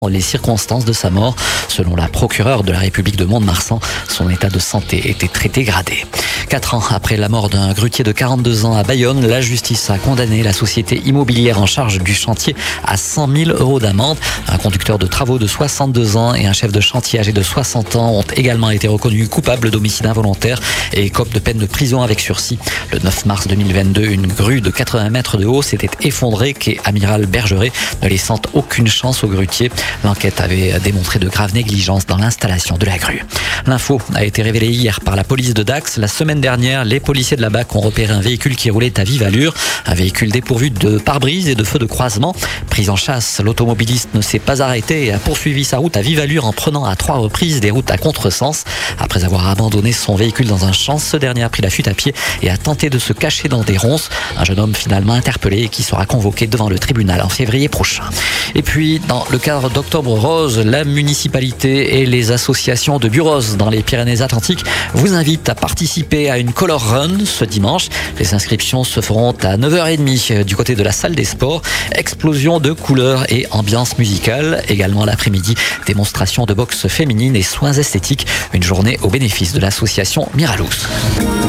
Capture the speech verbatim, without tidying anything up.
les circonstances de sa mort. Selon la procureure de la République de Mont-de-Marsan, son état de santé était très dégradé. Quatre ans après la mort d'un grutier de quarante-deux ans à Bayonne, la justice a condamné la société immobilière en charge du chantier à cent mille euros d'amende. Un conducteur de travaux de soixante-deux ans et un chef de chantier âgé de soixante ans ont également été reconnus coupables d'homicide involontaire et écopent de peine de prison avec sursis. Le neuf mars deux mille vingt-deux, une grue de quatre-vingts mètres de haut s'était effondrée quai Amiral Bergeret, ne laissant aucune chance au grutier. L'enquête avait démontré de graves négligences dans l'installation de la grue. L'info a été révélée hier par la police de Dax. La semaine dernière, les policiers de la B A C ont repéré un véhicule qui roulait à vive allure, un véhicule dépourvu de pare-brise et de feux de croisement. Pris en chasse, l'automobiliste ne s'est pas arrêté et a poursuivi sa route à vive allure en prenant à trois reprises des routes à contresens. Après avoir abandonné son véhicule dans un champ, ce dernier a pris la fuite à pied et a tenté de se cacher dans des ronces. Un jeune homme finalement interpellé et qui sera convoqué devant le tribunal en février prochain. Et puis, dans le cadre d'Octobre Rose, la municipalité et les associations de Buros dans les Pyrénées-Atlantiques vous invitent à participer à une Color Run ce dimanche. Les inscriptions se feront à neuf heures trente du côté de la salle des sports. Explosion de couleurs et ambiance musicale. Également l'après-midi, démonstration de boxe féminine et soins esthétiques. Une journée au bénéfice de l'association Miralous.